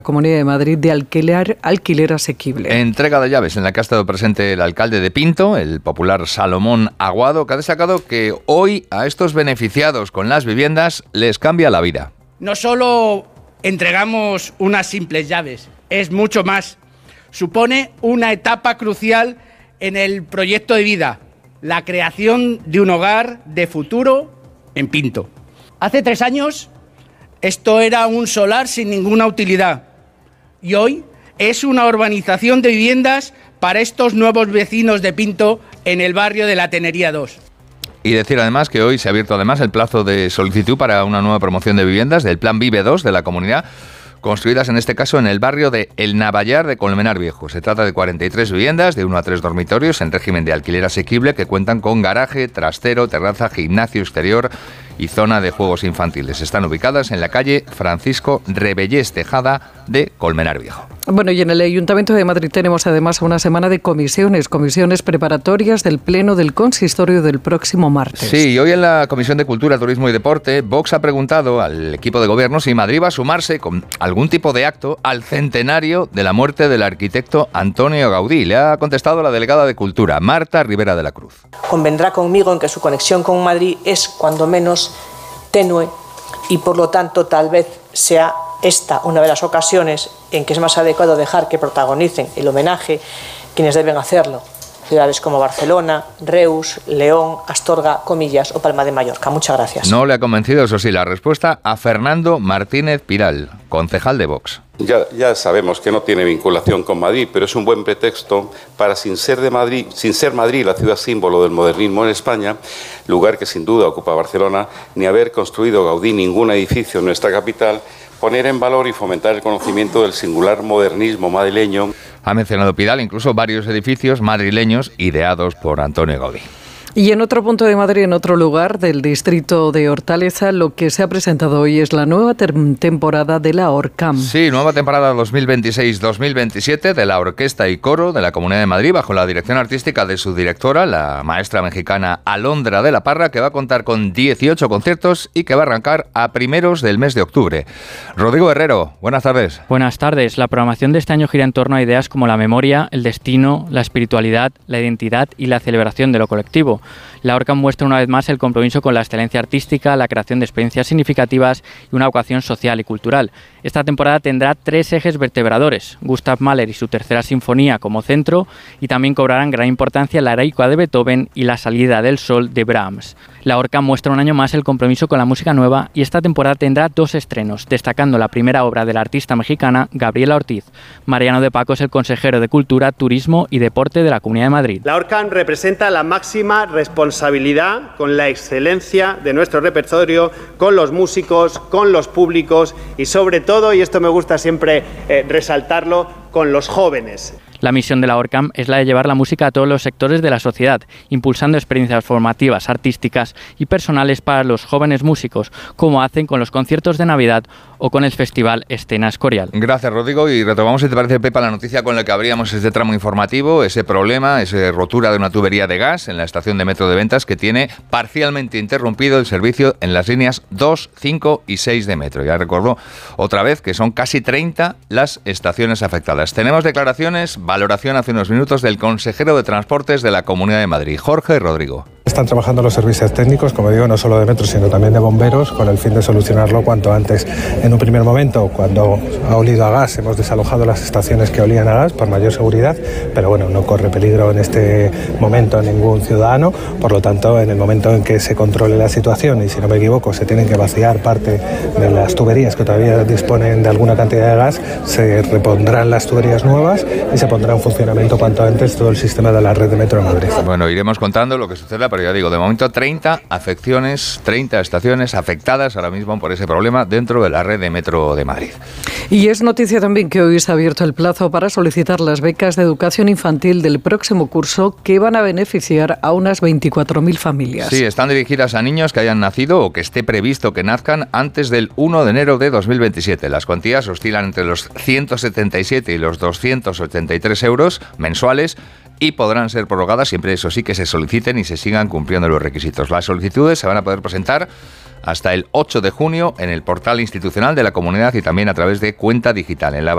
Comunidad de Madrid de alquiler asequible. Entrega de llaves en la que ha estado presente el alcalde de Pinto, el popular Salomón Aguado, que ha destacado que hoy a estos beneficiados con las viviendas les cambia la vida. No solo entregamos unas simples llaves, es mucho más. Supone una etapa crucial en el proyecto de vida, la creación de un hogar de futuro en Pinto. Hace 3 años esto era un solar sin ninguna utilidad. Y hoy es una urbanización de viviendas para estos nuevos vecinos de Pinto en el barrio de la Tenería 2. Y decir además que hoy se ha abierto además el plazo de solicitud para una nueva promoción de viviendas del Plan Vive 2 de la comunidad, construidas en este caso en el barrio de El Navallar de Colmenar Viejo. Se trata de 43 viviendas de 1 a 3 dormitorios en régimen de alquiler asequible que cuentan con garaje, trastero, terraza, gimnasio exterior y zona de juegos infantiles. Están ubicadas en la calle Francisco Rebellés Tejada de Colmenar Viejo. Bueno, y en el Ayuntamiento de Madrid tenemos además una semana de comisiones preparatorias del Pleno del Consistorio del próximo martes. Sí, y hoy en la Comisión de Cultura, Turismo y Deporte, Vox ha preguntado al equipo de gobierno si Madrid va a sumarse con algún tipo de acto al centenario de la muerte del arquitecto Antonio Gaudí. Le ha contestado la delegada de Cultura, Marta Rivera de la Cruz. Convendrá conmigo en que su conexión con Madrid es, cuando menos, tenue y por lo tanto tal vez sea esta una de las ocasiones en que es más adecuado dejar que protagonicen el homenaje quienes deben hacerlo. Ciudades como Barcelona, Reus, León, Astorga, Comillas o Palma de Mallorca. Muchas gracias. No le ha convencido, eso sí, la respuesta a Fernando Martínez Piral, concejal de Vox. Ya sabemos que no tiene vinculación con Madrid, pero es un buen pretexto para, sin ser Madrid la ciudad símbolo del modernismo en España, lugar que sin duda ocupa Barcelona, ni haber construido Gaudí ningún edificio en nuestra capital, poner en valor y fomentar el conocimiento del singular modernismo madrileño. Ha mencionado Pidal incluso varios edificios madrileños ideados por Antonio Gaudí. Y en otro punto de Madrid, en otro lugar del distrito de Hortaleza, lo que se ha presentado hoy es la nueva temporada de la ORCAM. Sí, nueva temporada 2026-2027 de la Orquesta y Coro de la Comunidad de Madrid, bajo la dirección artística de su directora, la maestra mexicana Alondra de la Parra, que va a contar con 18 conciertos y que va a arrancar a primeros del mes de octubre. Rodrigo Herrero, buenas tardes. Buenas tardes. La programación de este año gira en torno a ideas como la memoria, el destino, la espiritualidad, la identidad y la celebración de lo colectivo. La ORCAM muestra una vez más el compromiso con la excelencia artística, la creación de experiencias significativas y una vocación social y cultural. Esta temporada tendrá 3 ejes vertebradores: Gustav Mahler y su tercera sinfonía como centro, y también cobrarán gran importancia la Heroica de Beethoven y la Salida del Sol de Brahms. La ORCAM muestra un año más el compromiso con la música nueva y esta temporada tendrá 2 estrenos, destacando la primera obra de la artista mexicana Gabriela Ortiz. Mariano de Paco es el consejero de Cultura, Turismo y Deporte de la Comunidad de Madrid. La ORCAM representa la máxima responsabilidad con la excelencia de nuestro repertorio, con los músicos, con los públicos y sobre todo, y esto me gusta siempre resaltarlo, con los jóvenes. La misión de la ORCAM es la de llevar la música a todos los sectores de la sociedad, impulsando experiencias formativas, artísticas y personales para los jóvenes músicos, como hacen con los conciertos de Navidad o con el festival Escena Escorial. Gracias, Rodrigo, y retomamos, si te parece, Pepa, la noticia con la que abríamos este tramo informativo, ese problema, esa rotura de una tubería de gas en la estación de metro de Ventas que tiene parcialmente interrumpido el servicio en las líneas 2, 5 y 6 de metro. Ya recuerdo otra vez que son casi 30 las estaciones afectadas. Tenemos declaraciones, valoración hace unos minutos del consejero de Transportes de la Comunidad de Madrid, Jorge Rodrigo. Están trabajando los servicios técnicos, como digo, no solo de metro, sino también de bomberos, con el fin de solucionarlo cuanto antes. En un primer momento, cuando ha olido a gas, hemos desalojado las estaciones que olían a gas por mayor seguridad, pero bueno, no corre peligro en este momento ningún ciudadano. Por lo tanto, en el momento en que se controle la situación, y si no me equivoco, se tienen que vaciar parte de las tuberías que todavía disponen de alguna cantidad de gas, se repondrán las tuberías nuevas y se pondrá en funcionamiento cuanto antes todo el sistema de la red de metro de Madrid. Bueno, iremos contando lo que suceda, pero ya digo, de momento 30 afecciones, 30 estaciones afectadas ahora mismo por ese problema dentro de la red de metro de Madrid. Y es noticia también que hoy se ha abierto el plazo para solicitar las becas de educación infantil del próximo curso, que van a beneficiar a unas 24.000 familias. Sí, están dirigidas a niños que hayan nacido o que esté previsto que nazcan antes del 1 de enero de 2027. Las cuantías oscilan entre los 177 y los 283 euros mensuales y podrán ser prorrogadas siempre, eso sí, que se soliciten y se sigan cumpliendo los requisitos. Las solicitudes se van a poder presentar hasta el 8 de junio en el portal institucional de la comunidad y también a través de cuenta digital. En la